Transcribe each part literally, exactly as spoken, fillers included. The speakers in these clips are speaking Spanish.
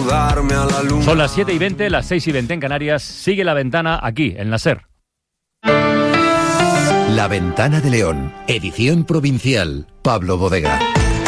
mudarme a la luna. Son las siete y veinte, las seis y veinte en Canarias. Sigue La Ventana aquí, en la SER. La Ventana de León, edición provincial. Pablo Bodega.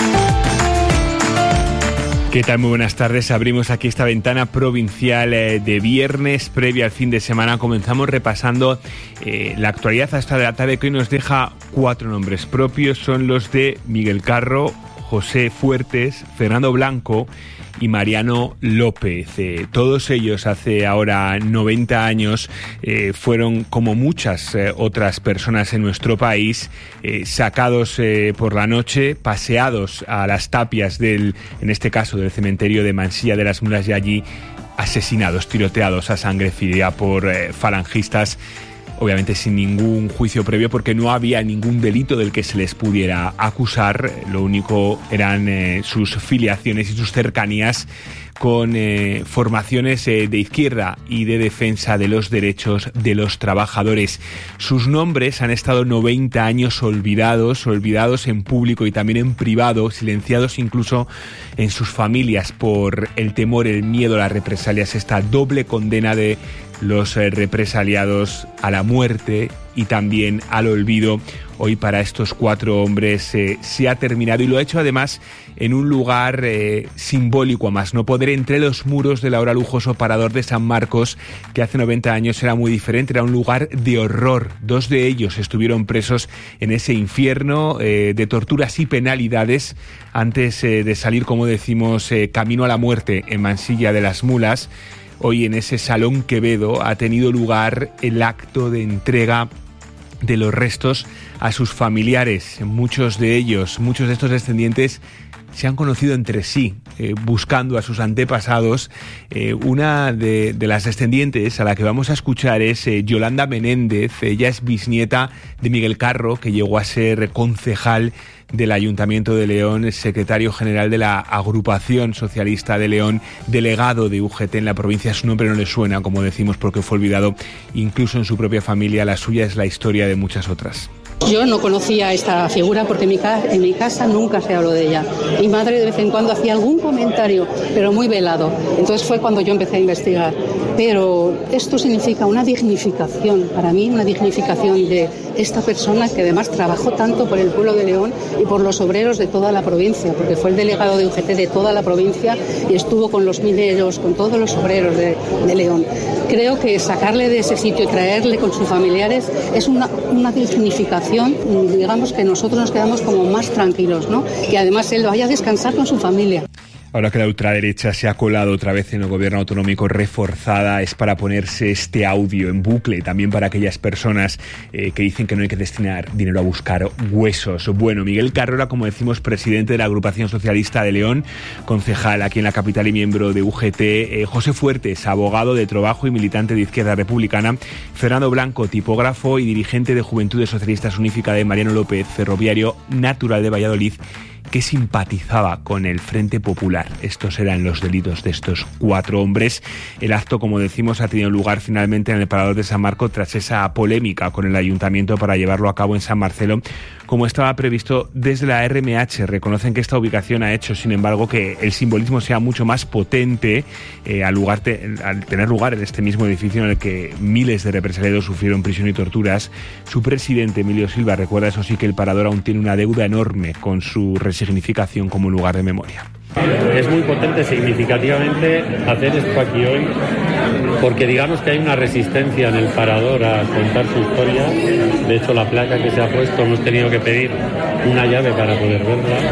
¿Qué tal? Muy buenas tardes. Abrimos aquí esta ventana provincial eh, de viernes, previa al fin de semana. Comenzamos repasando eh, la actualidad hasta de la tarde, que hoy nos deja cuatro nombres propios. Son los de Miguel Carro, José Fuertes, Fernando Blanco y Mariano López. Eh, todos ellos hace ahora noventa años eh, fueron, como muchas eh, otras personas en nuestro país, eh, sacados eh, por la noche, paseados a las tapias del, en este caso del cementerio de Mansilla de las Mulas, y allí asesinados, tiroteados a sangre fría por eh, falangistas, obviamente sin ningún juicio previo, porque no había ningún delito del que se les pudiera acusar. Lo único eran eh, sus filiaciones y sus cercanías con eh, formaciones eh, de izquierda y de defensa de los derechos de los trabajadores. Sus nombres han estado noventa años olvidados, olvidados en público y también en privado, silenciados incluso en sus familias por el temor, el miedo a las represalias, esta doble condena de los eh, represaliados a la muerte y también al olvido. Hoy para estos cuatro hombres eh, se ha terminado, y lo ha hecho además en un lugar eh, simbólico a más no poder, entre los muros del ahora lujoso Parador de San Marcos, que hace noventa años era muy diferente, era un lugar de horror. Dos de ellos estuvieron presos en ese infierno eh, de torturas y penalidades antes eh, de salir, como decimos, eh, camino a la muerte en Mansilla de las Mulas. Hoy en ese Salón Quevedo ha tenido lugar el acto de entrega de los restos a sus familiares. Muchos de ellos, muchos de estos descendientes se han conocido entre sí, eh, buscando a sus antepasados. Eh, una de, de las descendientes a la que vamos a escuchar es eh, Yolanda Menéndez. Ella es bisnieta de Miguel Carro, que llegó a ser concejal del Ayuntamiento de León, secretario general de la Agrupación Socialista de León, delegado de U G T en la provincia. Su nombre no le suena, como decimos, porque fue olvidado incluso en su propia familia. La suya es la historia de muchas otras. Yo no conocía esta figura porque en mi, ca- en mi casa nunca se habló de ella. Mi madre de vez en cuando hacía algún comentario, pero muy velado. Entonces fue cuando yo empecé a investigar. Pero esto significa una dignificación, para mí una dignificación de esta persona que además trabajó tanto por el pueblo de León y por los obreros de toda la provincia, porque fue el delegado de U G T de toda la provincia y estuvo con los mineros, con todos los obreros de, de León. Creo que sacarle de ese sitio y traerle con sus familiares es una, una dignificación. Digamos que nosotros nos quedamos como más tranquilos, ¿no? Y además él vaya a descansar con su familia. Ahora que la ultraderecha se ha colado otra vez en el gobierno autonómico, reforzada, es para ponerse este audio en bucle, también para aquellas personas eh, que dicen que no hay que destinar dinero a buscar huesos. Bueno, Miguel Carro era, como decimos, presidente de la Agrupación Socialista de León, concejal aquí en la capital y miembro de U G T. Eh, José Fuertes, abogado de trabajo y militante de Izquierda Republicana. Fernando Blanco, tipógrafo y dirigente de Juventudes Socialistas Unificada. De Mariano López, ferroviario natural de Valladolid, que simpatizaba con el Frente Popular. Estos eran los delitos de estos cuatro hombres. El acto, como decimos, ha tenido lugar finalmente en el Parador de San Marcos tras esa polémica con el Ayuntamiento para llevarlo a cabo en San Marcelo, como estaba previsto desde la R M H. Reconocen que esta ubicación ha hecho, sin embargo, que el simbolismo sea mucho más potente eh, al, lugar te, al tener lugar en este mismo edificio en el que miles de represaliados sufrieron prisión y torturas. Su presidente, Emilio Silva, recuerda, eso sí, que el Parador aún tiene una deuda enorme con su resignificación como lugar de memoria. Es muy potente significativamente hacer esto aquí hoy, porque digamos que hay una resistencia en el Parador a contar su historia. De hecho, la placa que se ha puesto, hemos tenido que pedir una llave para poder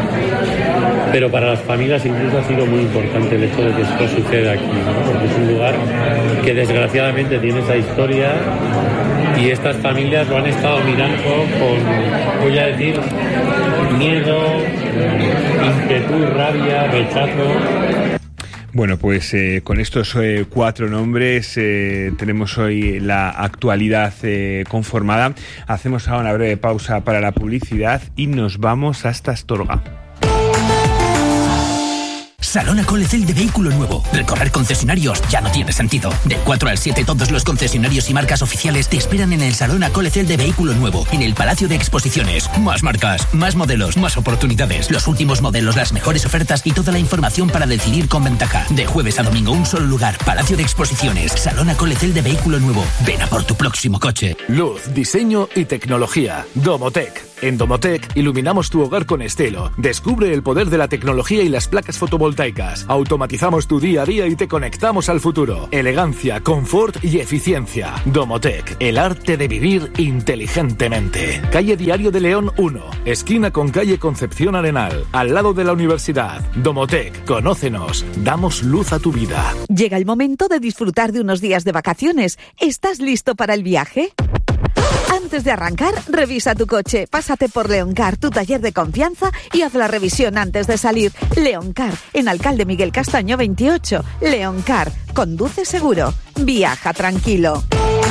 verla, pero para las familias incluso ha sido muy importante el hecho de que esto suceda aquí, ¿no? Porque es un lugar que desgraciadamente tiene esa historia y estas familias lo han estado mirando con, voy a decir, miedo, inquietud, rabia, rechazo. Bueno, pues eh, con estos eh, cuatro nombres eh, tenemos hoy la actualidad eh, conformada. Hacemos ahora una breve pausa para la publicidad y nos vamos hasta Astorga. Salona Colecel de vehículo nuevo. Recorrer concesionarios ya no tiene sentido. Del cuatro al siete todos los concesionarios y marcas oficiales te esperan en el Salona Colecel de vehículo nuevo, en el Palacio de Exposiciones. Más marcas, más modelos, más oportunidades, los últimos modelos, las mejores ofertas y toda la información para decidir con ventaja. De jueves a domingo, un solo lugar. Palacio de Exposiciones. Salona Colecel de vehículo nuevo. Ven a por tu próximo coche. Luz, diseño y tecnología. Domotec. En Domotec iluminamos tu hogar con estilo. Descubre el poder de la tecnología y las placas fotovoltaicas. Automatizamos tu día a día y te conectamos al futuro. Elegancia, confort y eficiencia. Domotec, el arte de vivir inteligentemente. Calle Diario de León uno, esquina con calle Concepción Arenal, al lado de la universidad. Domotec, conócenos, damos luz a tu vida. Llega el momento de disfrutar de unos días de vacaciones. ¿Estás listo para el viaje? Antes de arrancar, revisa tu coche, pásate por Leoncar, tu taller de confianza, y haz la revisión antes de salir. Leoncar, en Alcalde Miguel Castaño veintiocho. Leoncar, conduce seguro, viaja tranquilo.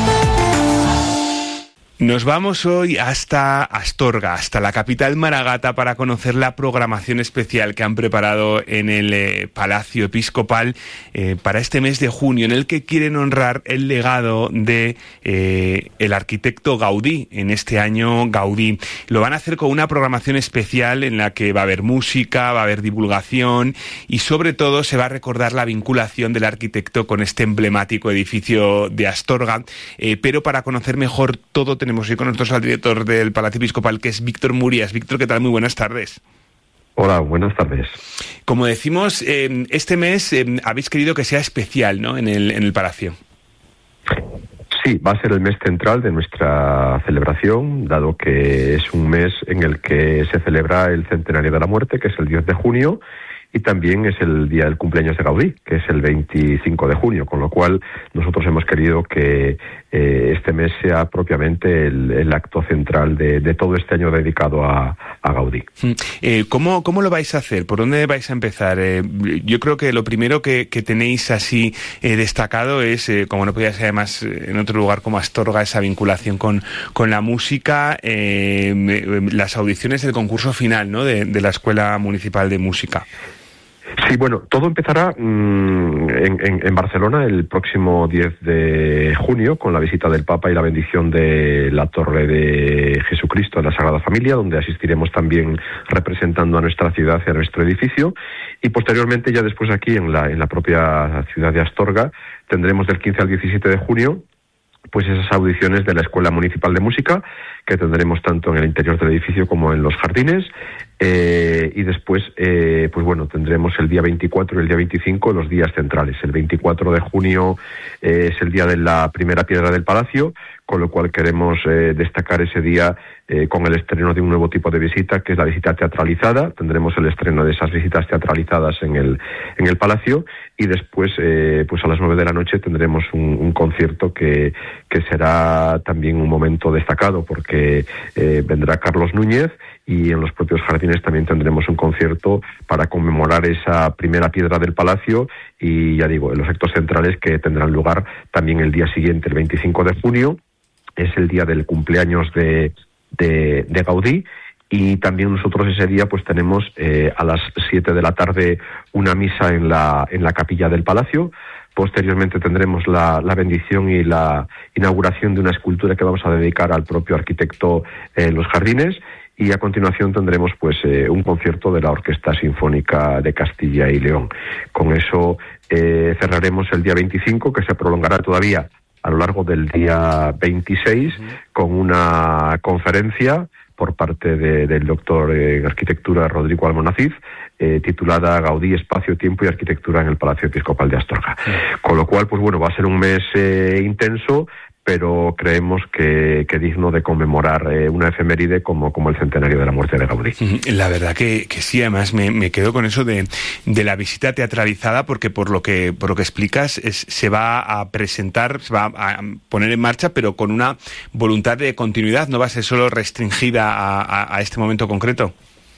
Nos vamos hoy hasta Astorga, hasta la capital maragata, para conocer la programación especial que han preparado en el eh, Palacio Episcopal eh, para este mes de junio, en el que quieren honrar el legado de eh, el arquitecto Gaudí, en este año Gaudí. Lo van a hacer con una programación especial en la que va a haber música, va a haber divulgación y sobre todo se va a recordar la vinculación del arquitecto con este emblemático edificio de Astorga. Eh, pero para conocer mejor todo tenemos hoy con nosotros al director del Palacio Episcopal, que es Víctor Murias. Víctor, ¿qué tal? Muy buenas tardes. Hola, buenas tardes. Como decimos, eh, este mes eh, habéis querido que sea especial, ¿no?, en el, en el Palacio. Sí, va a ser el mes central de nuestra celebración, dado que es un mes en el que se celebra el centenario de la muerte, que es el diez de junio, y también es el día del cumpleaños de Gaudí, que es el veinticinco de junio, con lo cual nosotros hemos querido que eh, este mes sea propiamente el, el acto central de, de todo este año dedicado a, a Gaudí. Eh, ¿cómo, ¿Cómo lo vais a hacer? ¿Por dónde vais a empezar? Eh, yo creo que lo primero que, que tenéis así eh, destacado es, eh, como no podía ser además en otro lugar como Astorga, esa vinculación con, con la música, eh, las audiciones del concurso final, ¿no?, de, de la Escuela Municipal de Música. Sí, bueno, todo empezará mmm, en, en, en Barcelona el próximo diez de junio con la visita del Papa y la bendición de la Torre de Jesucristo de la Sagrada Familia, donde asistiremos también representando a nuestra ciudad y a nuestro edificio, y posteriormente ya después aquí en la, en la propia ciudad de Astorga tendremos del quince al diecisiete de junio pues esas audiciones de la Escuela Municipal de Música, que tendremos tanto en el interior del edificio como en los jardines, eh, y después, eh, pues bueno, tendremos el día veinticuatro y el día veinticinco los días centrales. El veinticuatro de junio eh, es el día de la primera piedra del Palacio, con lo cual queremos eh, destacar ese día eh, con el estreno de un nuevo tipo de visita, que es la visita teatralizada. Tendremos el estreno de esas visitas teatralizadas en el en el Palacio, y después, eh, pues a las nueve de la noche tendremos un, un concierto que, que será también un momento destacado, porque eh, vendrá Carlos Núñez, y en los propios jardines también tendremos un concierto para conmemorar esa primera piedra del Palacio, y ya digo, en los actos centrales que tendrán lugar también el día siguiente, el veinticinco de junio, es el día del cumpleaños de, de, de Gaudí, y también nosotros ese día pues tenemos eh, a las siete de la tarde una misa en la, en la capilla del Palacio. Posteriormente tendremos la, la bendición y la inauguración de una escultura que vamos a dedicar al propio arquitecto en los jardines, y a continuación tendremos pues eh, un concierto de la Orquesta Sinfónica de Castilla y León. Con eso eh, cerraremos el día veinticinco, que se prolongará todavía a lo largo del día veintiséis, uh-huh, con una conferencia por parte de, del doctor en arquitectura Rodrigo Almonacid, eh, titulada Gaudí, Espacio, Tiempo y Arquitectura en el Palacio Episcopal de Astorga. Sí. Con lo cual, pues bueno, va a ser un mes eh, intenso, pero creemos que, que digno de conmemorar eh, una efeméride como, como el centenario de la muerte de Gaudí. La verdad que, que sí, además me, me quedo con eso de, de la visita teatralizada, porque por lo que por lo que explicas es, se va a presentar, se va a poner en marcha, pero con una voluntad de continuidad, no va a ser solo restringida a, a, a este momento concreto.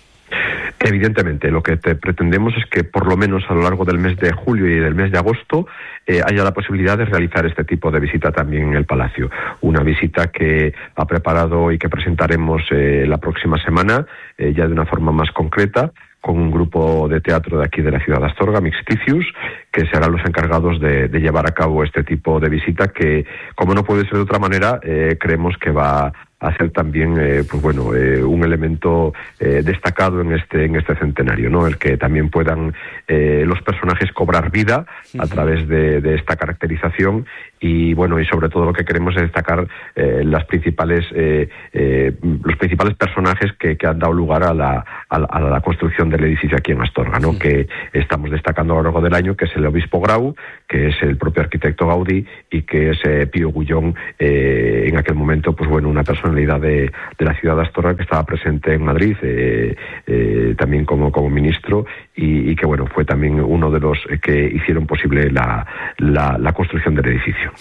Evidentemente, lo que te pretendemos es que por lo menos a lo largo del mes de julio y del mes de agosto eh, haya la posibilidad de realizar este tipo de visita también en el Palacio. Una visita que ha preparado y que presentaremos eh, la próxima semana, eh, ya de una forma más concreta, con un grupo de teatro de aquí de la ciudad de Astorga, Mixticius, que serán los encargados de, de llevar a cabo este tipo de visita que, como no puede ser de otra manera, eh, creemos que va a ser también eh, pues bueno eh, un elemento eh, destacado en este en este centenario, ¿no? El que también puedan eh, los personajes cobrar vida a través de, de esta caracterización y bueno y sobre todo lo que queremos es destacar eh, las principales eh, eh, los principales personajes que, que han dado lugar a la, a la a la construcción del edificio aquí en Astorga, ¿no? Sí. Que estamos destacando a lo largo del año, que es el obispo Grau, que es el propio arquitecto Gaudí y que es eh, Pío Gullón, eh, en aquel momento pues bueno una persona De, de la ciudad de Astorga que estaba presente en Madrid eh, eh, también como, como ministro y, y que bueno fue también uno de los que hicieron posible la, la, la construcción del edificio.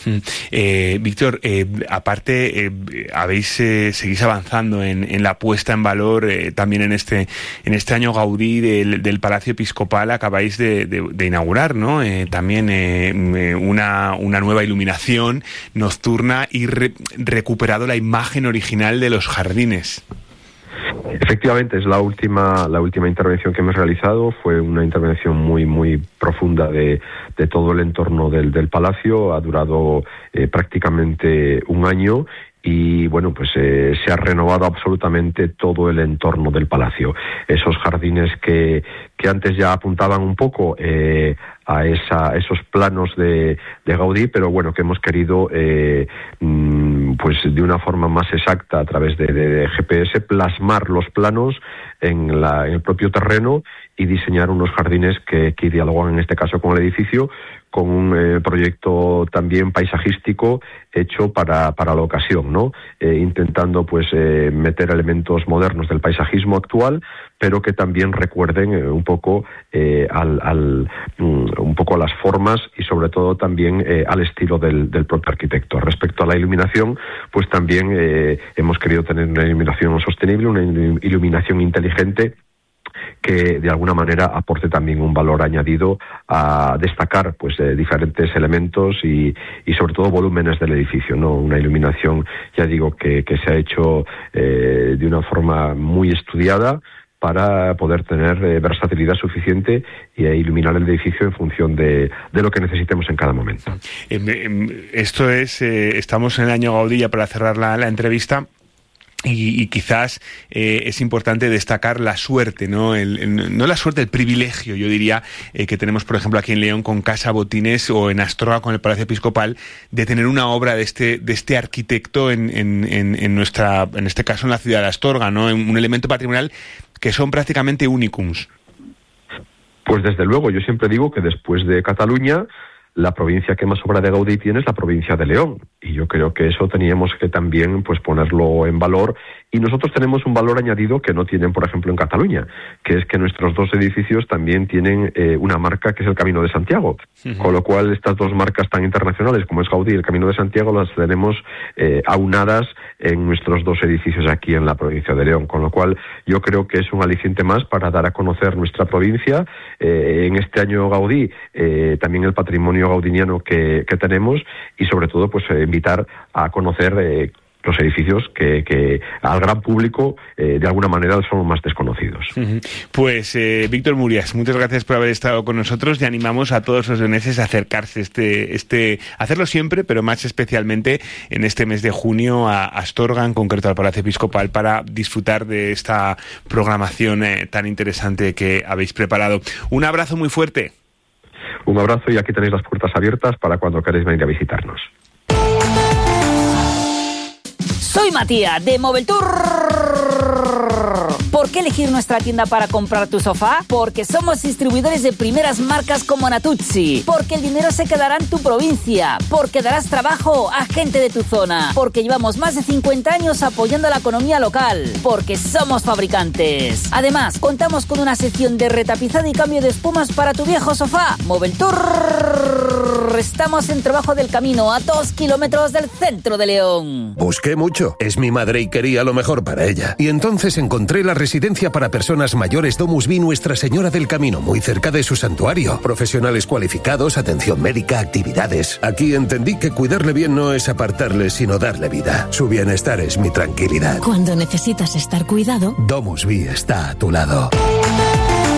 Eh, Víctor, eh, aparte eh, habéis eh, seguís avanzando en, en la puesta en valor eh, también en este en este año Gaudí del, del Palacio Episcopal acabáis de, de, de inaugurar, ¿no? Eh, también eh, una, una nueva iluminación nocturna y re, recuperado la imagen original original de los jardines. Efectivamente, es la última la última intervención que hemos realizado. Fue una intervención muy muy profunda de, de todo el entorno del, del palacio. Ha durado eh, prácticamente un año. Y bueno, pues eh, se ha renovado absolutamente todo el entorno del palacio. Esos jardines que, que antes ya apuntaban un poco eh, a esa, esos planos de, de Gaudí, pero bueno, que hemos querido eh, mmm, pues de una forma más exacta a través de, de, de G P S plasmar los planos en, la, en el propio terreno y diseñar unos jardines que, que dialogan en este caso con el edificio, con un eh, proyecto también paisajístico hecho para, para la ocasión, ¿no? Eh, intentando pues eh, meter elementos modernos del paisajismo actual, pero que también recuerden eh, un poco eh, al, al um, un poco a las formas y sobre todo también eh, al estilo del, del propio arquitecto. Respecto a la iluminación, pues también eh, hemos querido tener una iluminación sostenible, una iluminación inteligente que de alguna manera aporte también un valor añadido a destacar pues eh, diferentes elementos y, y sobre todo volúmenes del edificio, ¿no? Una iluminación, ya digo, que, que se ha hecho eh, de una forma muy estudiada para poder tener eh, versatilidad suficiente y eh, iluminar el edificio en función de, de lo que necesitemos en cada momento. Eh, esto es, eh, estamos en el año Gaudí, para cerrar la, la entrevista. Y, y quizás eh, es importante destacar la suerte, ¿no? El, el, no la suerte, el privilegio, yo diría, eh, que tenemos, por ejemplo, aquí en León con Casa Botines o en Astorga con el Palacio Episcopal, de tener una obra de este de este arquitecto en, en, en, en nuestra, en este caso en la ciudad de Astorga, ¿no? Un elemento patrimonial que son prácticamente únicums. Pues desde luego, yo siempre digo que después de Cataluña, la provincia que más obra de Gaudí tiene es la provincia de León, y yo creo que eso teníamos que también pues ponerlo en valor, y nosotros tenemos un valor añadido que no tienen, por ejemplo, en Cataluña, que es que nuestros dos edificios también tienen eh, una marca que es el Camino de Santiago, uh-huh. Con lo cual estas dos marcas tan internacionales como es Gaudí y el Camino de Santiago las tenemos eh, aunadas en nuestros dos edificios aquí en la provincia de León, con lo cual yo creo que es un aliciente más para dar a conocer nuestra provincia, eh, en este año Gaudí, eh, también el patrimonio gaudiniano que, que tenemos, y sobre todo pues eh, invitar a conocer eh, los edificios que, que al gran público eh, de alguna manera son más desconocidos. Uh-huh. Pues eh, Víctor Murias, muchas gracias por haber estado con nosotros y animamos a todos los leoneses a acercarse este, este, hacerlo siempre, pero más especialmente en este mes de junio a Astorga, en concreto al Palacio Episcopal, para disfrutar de esta programación eh, tan interesante que habéis preparado. Un abrazo muy fuerte. Un abrazo, y aquí tenéis las puertas abiertas para cuando queréis venir a visitarnos. Soy Matías de Moveltour. ¿Por qué elegir nuestra tienda para comprar tu sofá? Porque somos distribuidores de primeras marcas como Natuzzi. Porque el dinero se quedará en tu provincia. Porque darás trabajo a gente de tu zona. Porque llevamos más de cincuenta años apoyando a la economía local. Porque somos fabricantes. Además, contamos con una sección de retapizado y cambio de espumas para tu viejo sofá. Moveltour. Estamos en Trabajo del Camino, a dos kilómetros del centro de León. Busqué mucho. Es mi madre y quería lo mejor para ella. Y entonces encontré la residencia para personas mayores Domus Vi Nuestra Señora del Camino, muy cerca de su santuario. Profesionales cualificados, atención médica, actividades. Aquí entendí que cuidarle bien no es apartarle, sino darle vida. Su bienestar es mi tranquilidad. Cuando necesitas estar cuidado, Domus Vi está a tu lado.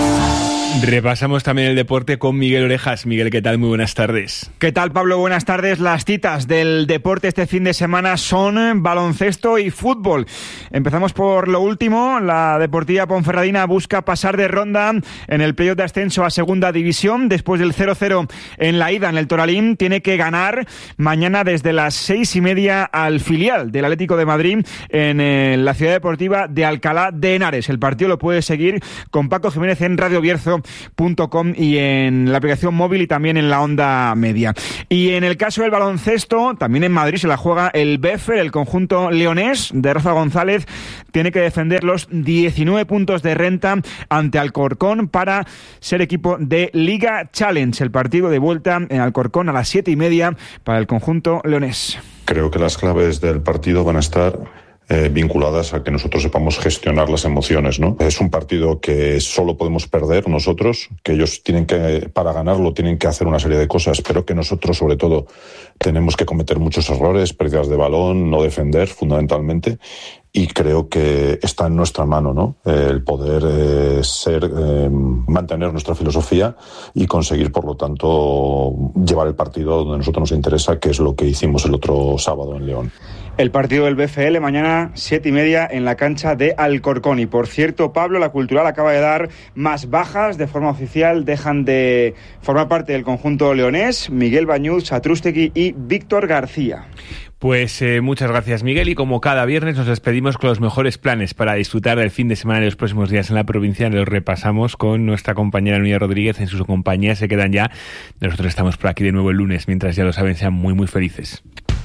Repasamos también el deporte con Miguel Orejas. Miguel, ¿qué tal? Muy buenas tardes. ¿Qué tal, Pablo? Buenas tardes. Las citas del deporte este fin de semana son baloncesto y fútbol. Empezamos por lo último. La Deportiva Ponferradina busca pasar de ronda en el playoff de ascenso a Segunda División. Después del cero cero en la ida en el Toralín, tiene que ganar mañana desde las seis y media al filial del Atlético de Madrid en eh, la Ciudad Deportiva de Alcalá de Henares. El partido lo puede seguir con Paco Jiménez en Radio Bierzo punto com y en la aplicación móvil y también en la onda media. Y en el caso del baloncesto, también en Madrid se la juega el B F, el conjunto leonés de Rafa González tiene que defender los diecinueve puntos de renta ante Alcorcón para ser equipo de Liga Challenge. El partido de vuelta en Alcorcón a las siete y media para el conjunto leonés. Creo que las claves del partido van a estar Eh, vinculadas a que nosotros sepamos gestionar las emociones, ¿no? Es un partido que solo podemos perder nosotros, que ellos tienen que, para ganarlo, tienen que hacer una serie de cosas, pero que nosotros, sobre todo, tenemos que cometer muchos errores, pérdidas de balón, no defender, fundamentalmente, y creo que está en nuestra mano, ¿no? El poder eh, ser, eh, mantener nuestra filosofía y conseguir, por lo tanto, llevar el partido donde a nosotros nos interesa, que es lo que hicimos el otro sábado en León. El partido del B F L mañana siete y media en la cancha de Alcorcón. Y por cierto, Pablo, la Cultural acaba de dar más bajas de forma oficial. Dejan de formar parte del conjunto leonés Miguel Bañuz, Satrústegui y Víctor García. Pues eh, muchas gracias, Miguel, y como cada viernes nos despedimos con los mejores planes para disfrutar del fin de semana y los próximos días en la provincia. Los repasamos con nuestra compañera Nuria Rodríguez. En su compañía se quedan ya. Nosotros estamos por aquí de nuevo el lunes. Mientras, ya lo saben, sean muy muy felices.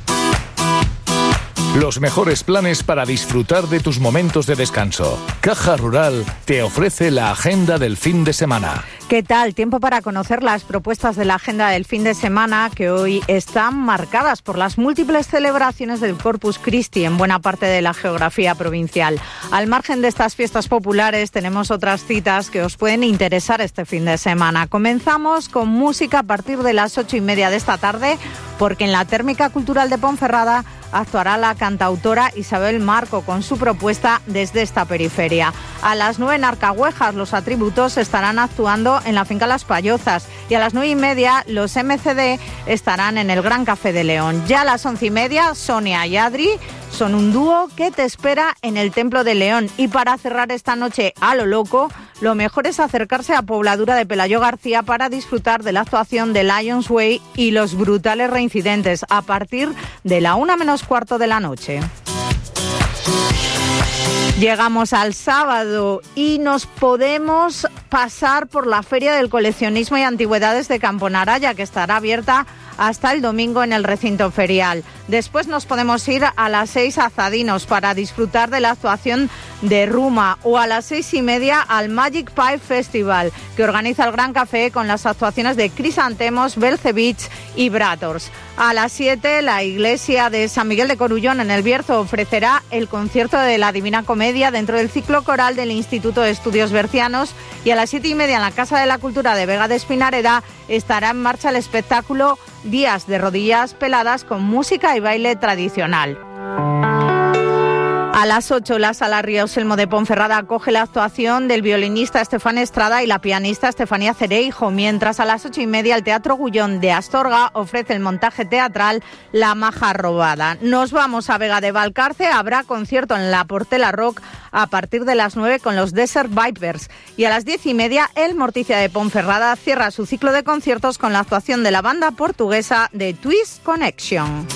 Los mejores planes para disfrutar de tus momentos de descanso. Caja Rural te ofrece la agenda del fin de semana. ¿Qué tal? Tiempo para conocer las propuestas de la agenda del fin de semana, que hoy están marcadas por las múltiples celebraciones del Corpus Christi en buena parte de la geografía provincial. Al margen de estas fiestas populares, tenemos otras citas que os pueden interesar este fin de semana. Comenzamos con música a partir de las ocho y media de esta tarde, porque en la Térmica Cultural de Ponferrada actuará la cantautora Isabel Marco con su propuesta Desde esta periferia. A las nueve en Arcahuejas los Atributos estarán actuando en la finca Las Payozas, y a las nueve y media los M C D estarán en el Gran Café de León. Ya a las once y media Sonia y Adri son un dúo que te espera en el Templo de León. Y para cerrar esta noche a lo loco, lo mejor es acercarse a Pobladura de Pelayo García para disfrutar de la actuación de Lions Way y los brutales reincidentes a partir de la una menos cuarto de la noche. Llegamos al sábado y nos podemos pasar por la Feria del Coleccionismo y Antigüedades de Camponaraya, que estará abierta hasta el domingo en el recinto ferial. Después nos podemos ir a las seis a Zadinos para disfrutar de la actuación de Ruma, o a las seis y media al Magic Pipe Festival, que organiza el Gran Café con las actuaciones de Crisantemos, Belcevich y Brators. A las siete la iglesia de San Miguel de Corullón en el Bierzo ofrecerá el concierto de la Divina Comedia dentro del ciclo coral del Instituto de Estudios Bercianos, y a las siete y media en la Casa de la Cultura de Vega de Espinareda estará en marcha el espectáculo Días de Rodillas Peladas con música y baile tradicional. A las ocho, la Sala Ríos Elmo de Ponferrada acoge la actuación del violinista Estefan Estrada y la pianista Estefanía Cereijo, mientras a las ocho y media el Teatro Gullón de Astorga ofrece el montaje teatral La Maja Robada. Nos vamos a Vega de Valcarce, habrá concierto en la Portela Rock a partir de las nueve con los Desert Vipers, y a las diez y media el Morticia de Ponferrada cierra su ciclo de conciertos con la actuación de la banda portuguesa de Twist Connection.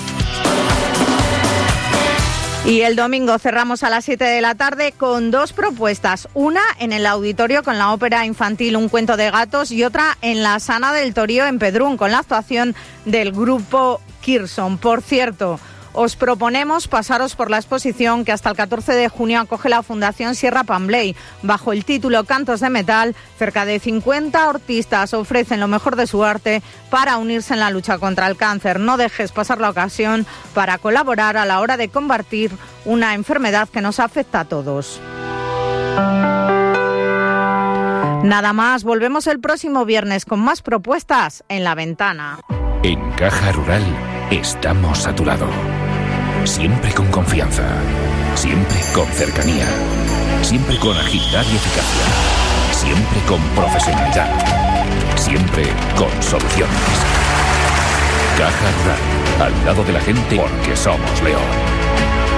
Y el domingo cerramos a las siete de la tarde con dos propuestas. Una en el auditorio con la ópera infantil Un cuento de gatos, y otra en la Sana del Torío en Pedrún con la actuación del grupo Kirson. Por cierto, os proponemos pasaros por la exposición que hasta el catorce de junio acoge la Fundación Sierra Pambley. Bajo el título Cantos de Metal, cerca de cincuenta artistas ofrecen lo mejor de su arte para unirse en la lucha contra el cáncer. No dejes pasar la ocasión para colaborar a la hora de combatir una enfermedad que nos afecta a todos. Nada más, volvemos el próximo viernes con más propuestas en La Ventana. En Caja Rural estamos a tu lado. Siempre con confianza, siempre con cercanía, siempre con agilidad y eficacia, Siempre con profesionalidad. Siempre con soluciones. Caja Rural. Al lado de la gente porque somos León.